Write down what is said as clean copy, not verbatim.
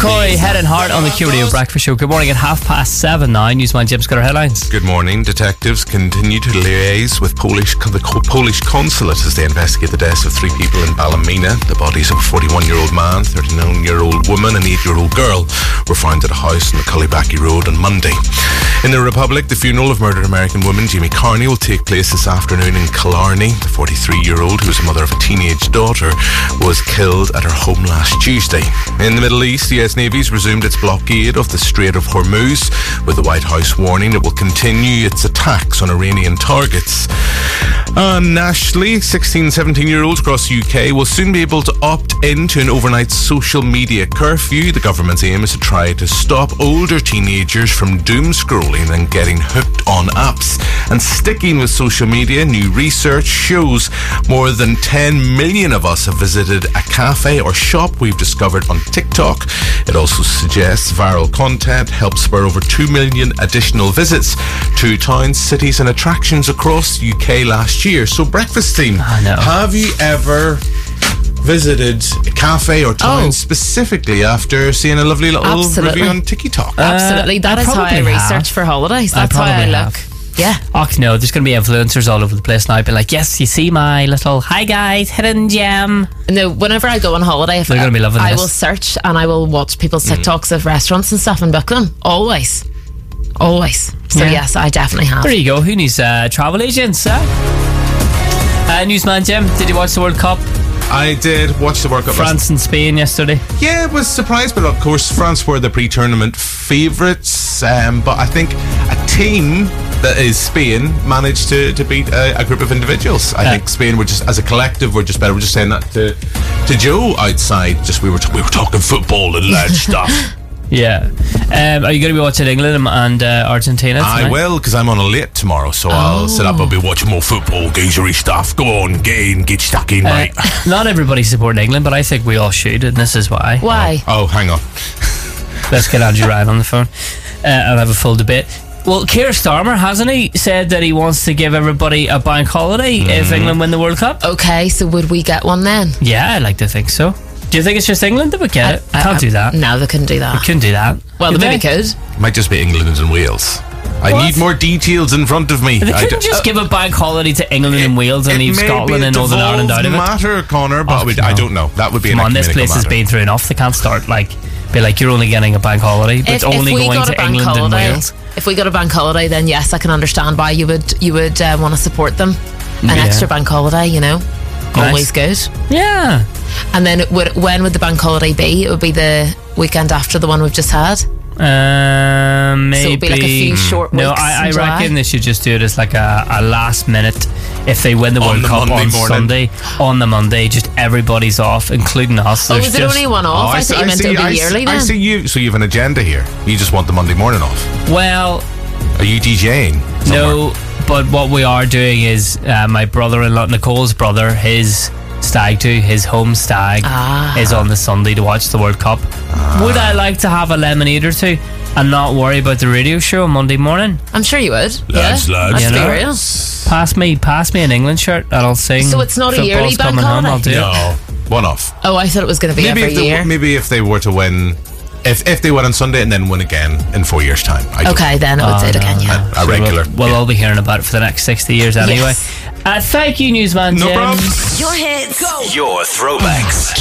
Corey, Head and Heart on the QRadio Breakfast Show. Good morning at 7:30 now. Newsman Jim's got our headlines. Good morning. Detectives continue to liaise with the Polish consulate as they investigate the deaths of 3 people in Ballymena. The bodies of a 41-year-old man, 39-year-old woman and 8-year-old girl were found at a house on the Cullibackie Road on Monday. In the Republic, the funeral of murdered American woman Jamie Carney will take place this afternoon in Killarney. The 43-year-old, who was the mother of a teenage daughter, was killed at her home last Tuesday. In the Middle East, the US Navy's resumed its blockade of the Strait of Hormuz, with the White House warning it will continue its attacks on Iranian targets. Nationally, 16-17-year-olds across the UK will soon be able to opt into an overnight social media curfew. The government's aim is to try to stop older teenagers from doom scrolling and getting hooked on apps. And sticking with social media, new research shows more than 10 million of us have visited a cafe or shop we've discovered on TikTok. It also suggests viral content helped spur over 2 million additional visits to towns, cities and attractions across the UK last year. So breakfast team, have you ever visited a cafe or town specifically after seeing a lovely little review on TikTok? Absolutely. That is how I research for holidays. That's how I look. Yeah. Oh no, there's going to be influencers all over the place now being like, yes, you see my little hi guys, hidden gem. No, whenever I go on holiday, they're going to be loving I this. will search and I will watch people's TikToks of restaurants and stuff and book them. Always. So yes, I definitely have. There you go. Who needs travel agents? Newsman Jim, did you watch the World Cup? I did watch the World Cup. France and Spain yesterday. Yeah, I was surprised, but of course France were the pre-tournament favourites. But I think a team that is Spain managed to beat a group of individuals. I think Spain were just, as a collective, were just better. We're just saying that to Joe outside. Just we were talking football and large stuff. Yeah. Are you going to be watching England and Argentina tonight? I will, because I'm on a late tomorrow, so I'll sit up. I'll be watching more football, geezery stuff. Go on, get stuck in, mate. Not everybody supporting England, but I think we all should, and this is why. Why? Oh, hang on. Let's get Andrew Ryan on the phone and have a full debate. Well, Keir Starmer, hasn't he said that he wants to give everybody a bank holiday if England win the World Cup? Okay, so would we get one then? Yeah, I'd like to think so. Do you think it's just England that would get it? Can't do that. No, they couldn't do that. We couldn't do that. Well, they maybe could. Might just be England and Wales. I need more details in front of me. They couldn't just give a bank holiday to England and Wales and leave Scotland and Northern Ireland out of it. Matter, Connor, but I don't know. That would be Come on, this place has been through enough. They can't start be like, you're only getting a bank holiday, but it's only going to England and Wales. If we got a bank holiday, then yes, I can understand why you would want to support them. An extra bank holiday, you know. Nice. Always good. Yeah. And then when would the bank holiday be? It would be the weekend after the one we've just had. Maybe. So it would be like a few short weeks. No, I reckon they should just do it as like a last minute. If they win the World Cup on Sunday, on the Monday, just everybody's off, including us. Oh, is it only one off? I thought you meant it would be yearly then. I see you. So you have an agenda here. You just want the Monday morning off. Well, are you DJing somewhere? No, but what we are doing is my brother-in-law, Nicole's brother, his stag do, his home stag is on the Sunday to watch the World Cup. Would I like to have a lemonade or two and not worry about the radio show on Monday morning? I'm sure you would. Lads. Let's be real. Pass me an England shirt and I'll sing. So it's not a yearly bank holiday? Home, I'll do no, one off. Oh, I thought it was going to be every year. Maybe if they were to win, if they win on Sunday and then win again in 4 years' time. Okay, then I would say it again, yeah. A regular. We'll all be hearing about it for the next 60 years anyway. Yes. Thank you, Newsman Jim. No problem. Your hits. Go. Your throwbacks.